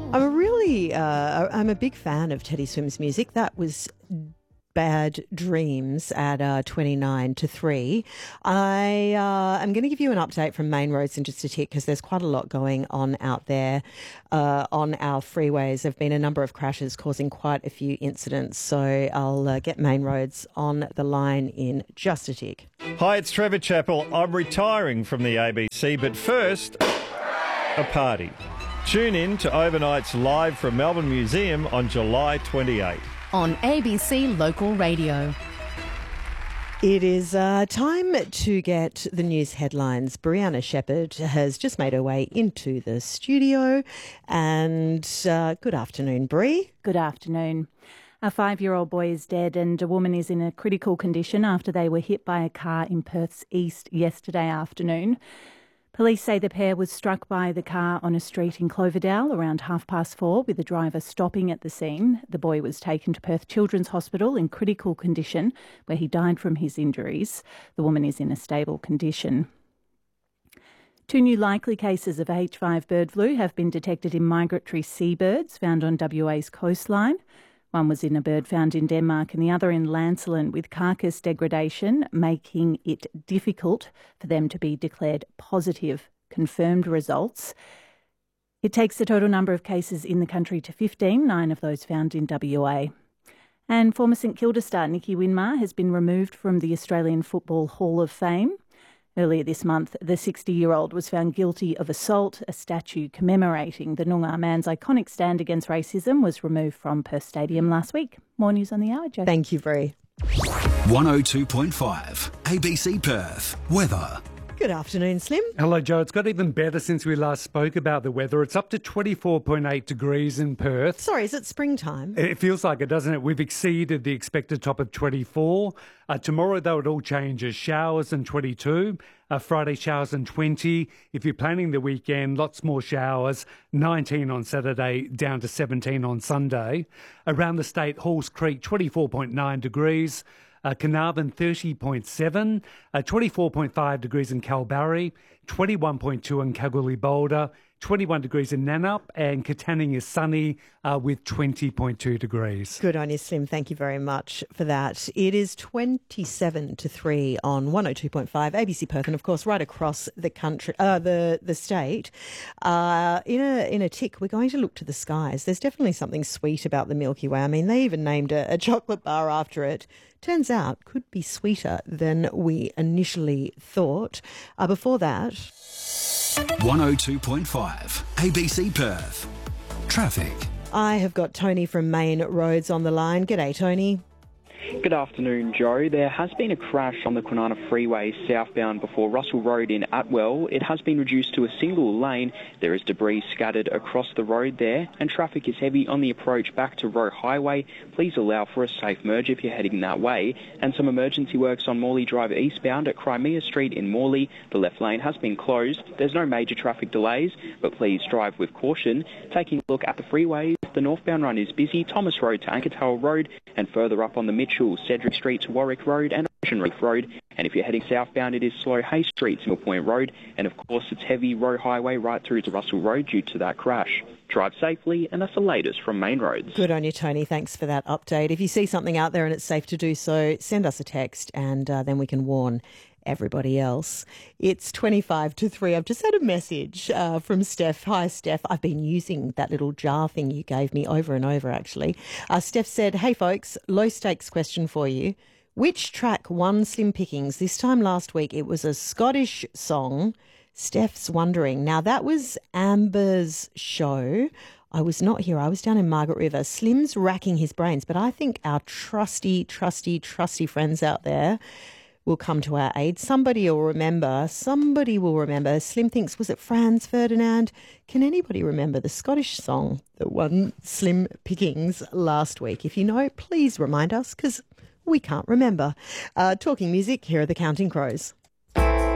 I'm a big fan of Teddy Swims' music. That was Bad Dreams at 29 to 3. I'm going to give you an update from Main Roads in just a tick because there's quite a lot going on out there on our freeways. There have been a number of crashes causing quite a few incidents, so I'll get Main Roads on the line in just a tick. Hi, it's Trevor Chappell. I'm retiring from the ABC, but first, a party. Tune in to Overnight's Live from Melbourne Museum on July 28. On ABC Local Radio. It is time to get the news headlines. Brianna Shepherd has just made her way into the studio. And good afternoon, Bri. Good afternoon. A 5-year-old boy is dead and a woman is in a critical condition after they were hit by a car in Perth's east yesterday afternoon. Police say the pair was struck by the car on a street in Cloverdale around 4:30 with the driver stopping at the scene. The boy was taken to Perth Children's Hospital in critical condition where he died from his injuries. The woman is in a stable condition. 2 new likely cases of H5 bird flu have been detected in migratory seabirds found on WA's coastline. One was in a bird found in Denmark and the other in Lancelin with carcass degradation, making it difficult for them to be declared positive. Confirmed results. It takes the total number of cases in the country to 15, 9 of those found in WA. And former St Kilda star Nicky Winmar has been removed from the Australian Football Hall of Fame. Earlier this month, the 60-year-old was found guilty of assault. A statue commemorating the Noongar man's iconic stand against racism was removed from Perth Stadium last week. More news on the hour, Joe. Thank you, Bri. 102.5 ABC Perth. Weather. Good afternoon, Slim. Hello, Joe. It's got even better since we last spoke about the weather. It's up to 24.8 degrees in Perth. Sorry, is it springtime? It feels like it, doesn't it? We've exceeded the expected top of 24. Tomorrow, though, it all changes. Showers and 22. Friday, showers and 20. If you're planning the weekend, lots more showers. 19 on Saturday, down to 17 on Sunday. Around the state, Halls Creek, 24.9 degrees. Carnarvon 30.7, 24.5 degrees in Kalbarri, 21.2 in Kalgoorlie Boulder, 21 degrees in Nannup, and Katanning is sunny with 20.2 degrees. Good on you, Slim. Thank you very much for that. It is 27 to 3 on 102.5 ABC Perth, and of course right across the country, the state. In a tick, we're going to look to the skies. There's definitely something sweet about the Milky Way. I mean, they even named a chocolate bar after it. Turns out could be sweeter than we initially thought. Before that, 102.5 ABC Perth. Traffic. I have got Tony from Main Roads on the line. G'day, Tony. Good afternoon, Joe. There has been a crash on the Kwinana Freeway southbound before Russell Road in Atwell. It has been reduced to a single lane. There is debris scattered across the road there, and traffic is heavy on the approach back to Roe Highway. Please allow for a safe merge if you're heading that way. And some emergency works on Morley Drive eastbound at Crimea Street in Morley. The left lane has been closed. There's no major traffic delays, but please drive with caution. Taking a look at the freeways, the northbound run is busy. Thomas Road to Ankertale Road, and further up on the Mitchell, Cedric Street to Warwick Road and Ocean Reef Road. And if you're heading southbound, it is slow Hay Street to Mill Point Road. And of course, it's heavy Roe Highway right through to Russell Road due to that crash. Drive safely, and that's the latest from Main Roads. Good on you, Tony. Thanks for that update. If you see something out there and it's safe to do so, send us a text and then we can warn everybody else. It's 25 to 3. I've just had a message from Steph. Hi, Steph. I've been using that little jar thing you gave me over and over, actually. Steph said, hey, folks, low stakes question for you. Which track won Slim Pickings? This time last week, it was a Scottish song. Steph's wondering. Now, that was Amber's show. I was not here. I was down in Margaret River. Slim's racking his brains, but I think our trusty friends out there will come to our aid. Somebody will remember. Slim thinks, was it Franz Ferdinand? Can anybody remember the Scottish song that won Slim Pickings last week? If you know, please remind us, because we can't remember. Talking music, here are the Counting Crows.